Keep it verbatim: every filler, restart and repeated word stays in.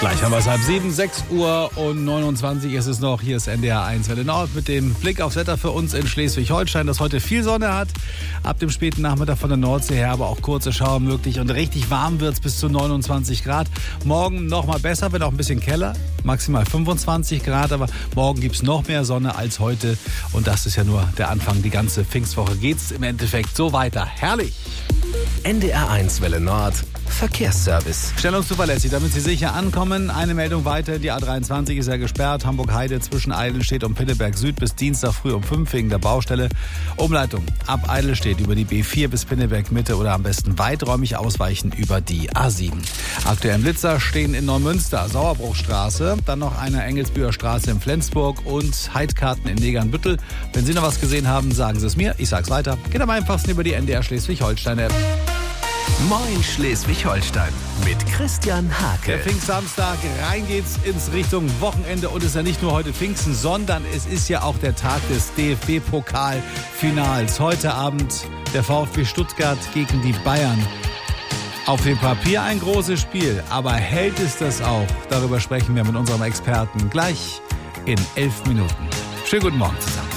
Gleich haben wir es halb sieben, sechs Uhr und neunundzwanzig ist es noch. Hier ist N D R eins Welle Nord mit dem Blick aufs Wetter für uns in Schleswig-Holstein, das heute viel Sonne hat. Ab dem späten Nachmittag von der Nordsee her, aber auch kurze Schauer möglich. Und richtig warm wird es bis zu neunundzwanzig Grad. Morgen noch mal besser, wird auch ein bisschen keller. Maximal fünfundzwanzig Grad, aber morgen gibt es noch mehr Sonne als heute. Und das ist ja nur der Anfang. Die ganze Pfingstwoche geht es im Endeffekt so weiter. Herrlich! N D R eins Welle Nord Verkehrsservice. Stellungszuverlässig, damit Sie sicher ankommen. Eine Meldung weiter. Die A dreiundzwanzig ist ja gesperrt. Hamburg-Heide zwischen Eidelstedt und Pinneberg Süd bis Dienstag früh um fünf wegen der Baustelle. Umleitung ab Eidelstedt über die B vier bis Pinneberg Mitte oder am besten weiträumig ausweichen über die A sieben. Aktuell im Blitzer stehen in Neumünster Sauerbruchstraße, dann noch eine Engelsbüher Straße in Flensburg und Heidkarten in Negernbüttel. Wenn Sie noch was gesehen haben, sagen Sie es mir. Ich sag's weiter. Geht am einfachsten über die N D R Schleswig-Holstein-App. Moin Schleswig-Holstein mit Christian Hake. Der Pfingstsamstag, rein geht's ins Richtung Wochenende und es ist ja nicht nur heute Pfingsten, sondern es ist ja auch der Tag des D F B-Pokalfinals. Heute Abend der VfB Stuttgart gegen die Bayern. Auf dem Papier ein großes Spiel, aber hält es das auch? Darüber sprechen wir mit unserem Experten gleich in elf Minuten. Schönen guten Morgen zusammen.